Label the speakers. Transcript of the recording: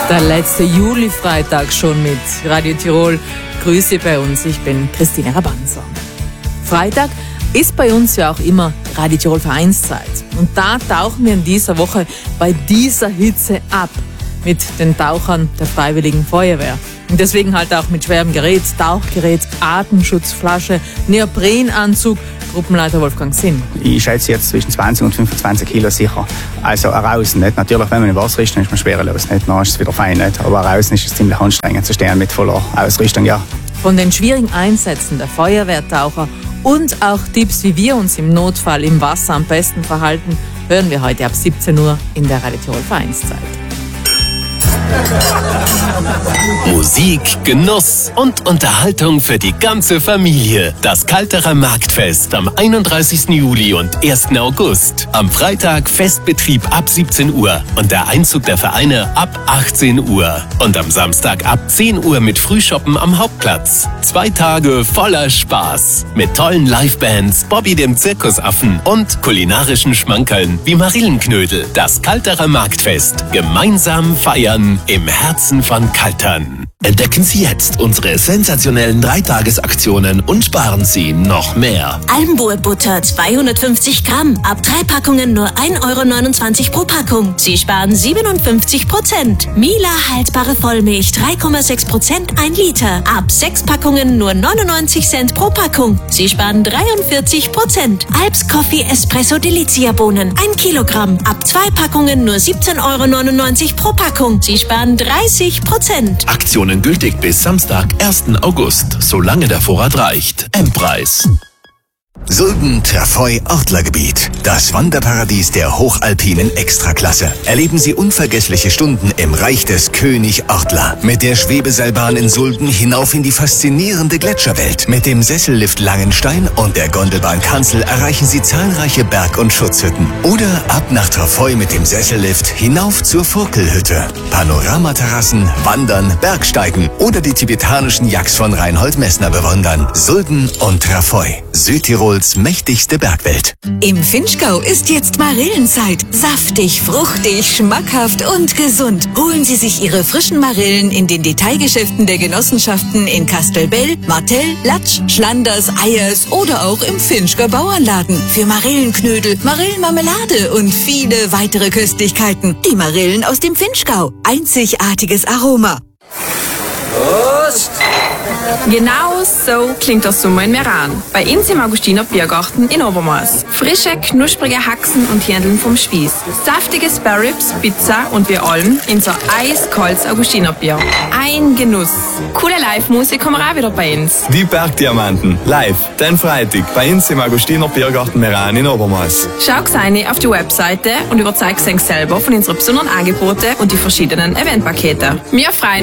Speaker 1: Der letzte Juli-Freitag schon mit Radio Tirol. Grüße bei uns, ich bin Christine Rabanzer. Freitag ist bei uns ja auch immer Radio Tirol Vereinszeit. Und da tauchen wir in dieser Woche bei dieser Hitze ab mit den Tauchern der Freiwilligen Feuerwehr. Und deswegen halt auch mit schwerem Gerät, Tauchgerät, Atemschutzflasche, Neoprenanzug. Gruppenleiter Wolfgang Sinn.
Speaker 2: Ich schätze jetzt zwischen 20 und 25 Kilo sicher. Also draußen nicht. Natürlich, wenn man im Wasser ist, dann ist man schwerelos. Nicht? Dann ist es wieder fein. Nicht? Aber draußen ist es ziemlich anstrengend zu stehen mit voller Ausrüstung. Ja.
Speaker 1: Von den schwierigen Einsätzen der Feuerwehrtaucher und auch Tipps, wie wir uns im Notfall im Wasser am besten verhalten, hören wir heute ab 17 Uhr in der Radio Tirol Vereinszeit.
Speaker 3: Musik, Genuss und Unterhaltung für die ganze Familie. Das Kalterer Marktfest am 31. Juli und 1. August. Am Freitag Festbetrieb ab 17 Uhr und der Einzug der Vereine ab 18 Uhr. Und am Samstag ab 10 Uhr mit Frühshoppen am Hauptplatz. 2 Tage voller Spaß. Mit tollen Livebands, Bobby dem Zirkusaffen und kulinarischen Schmankerln wie Marillenknödel. Das Kalterer Marktfest. Gemeinsam feiern im Herzen von Kaltern.
Speaker 4: Entdecken Sie jetzt unsere sensationellen 3-Tages-Aktionen und sparen Sie noch mehr.
Speaker 5: Almboer Butter 250 Gramm. Ab 3 Packungen nur 1,29 € pro Packung. Sie sparen 57%. Mila haltbare Vollmilch 3,6% 1 Liter. Ab 6 Packungen nur 99 Cent pro Packung. Sie sparen 43%. Alps Coffee Espresso Delizia Bohnen 1 Kilogramm. Ab 2 Packungen nur 17,99 € pro Packung. Sie sparen 30%.
Speaker 4: Aktionen gültig bis Samstag, 1. August, solange der Vorrat reicht. Endpreis.
Speaker 6: Sulden Trafoi Ortlergebiet. Das Wanderparadies der hochalpinen Extraklasse. Erleben Sie unvergessliche Stunden im Reich des König Ortler. Mit der Schwebeseilbahn in Sulden hinauf in die faszinierende Gletscherwelt. Mit dem Sessellift Langenstein und der Gondelbahn Kanzel erreichen Sie zahlreiche Berg- und Schutzhütten. Oder ab nach Trafoi mit dem Sessellift hinauf zur Furkelhütte. Panoramaterrassen, Wandern, Bergsteigen oder die tibetanischen Yaks von Reinhold Messner bewundern. Sulden und Trafoi. Südtirols mächtigste Bergwelt.
Speaker 7: Im Vinschgau ist jetzt Marillenzeit. Saftig, fruchtig, schmackhaft und gesund. Holen Sie sich Ihre frischen Marillen in den Detailgeschäften der Genossenschaften in Kastelbell, Martell, Latsch, Schlanders, Eyers oder auch im Vinschgau Bauernladen. Für Marillenknödel, Marillenmarmelade und viele weitere Köstlichkeiten. Die Marillen aus dem Vinschgau. Einzigartiges Aroma.
Speaker 8: Prost! Genau so klingt der Sommer in Meran. Bei uns im Augustiner Biergarten in Obermaß. Frische, knusprige Haxen und Hähndeln vom Spieß. Saftige Sparrows, Pizza und wir allem in so eiskaltes Augustiner Bier. Ein Genuss. Coole Live-Musik kommen auch wieder bei uns.
Speaker 9: Die Bergdiamanten. Live, den Freitag, bei uns im Augustiner Biergarten Meran in Obermaß.
Speaker 8: Schau rein auf die Webseite und überzeug dich selber von unseren besonderen Angeboten und die verschiedenen Eventpakete. Wir freuen